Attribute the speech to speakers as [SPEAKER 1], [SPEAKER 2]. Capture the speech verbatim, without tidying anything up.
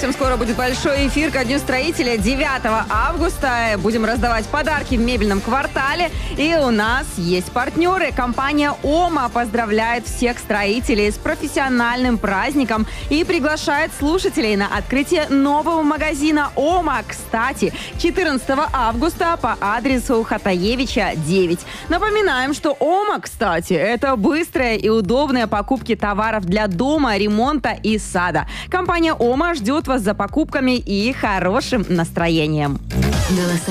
[SPEAKER 1] совсем скоро будет большой эфир ко Дню строителя девятого августа. Будем раздавать подарки в мебельном квартале. И у нас есть партнеры. Компания «Ома» поздравляет всех строителей с профессиональным праздником и приглашает слушателей на открытие нового магазина «Ома». Кстати, четырнадцатого августа по адресу Хатаевича, девять. Напоминаем, что «Ома», кстати, это быстрые и удобные покупки товаров для дома, ремонта и сада. Компания «Ома» ждет вас за покупками и хорошим настроением.
[SPEAKER 2] Голоса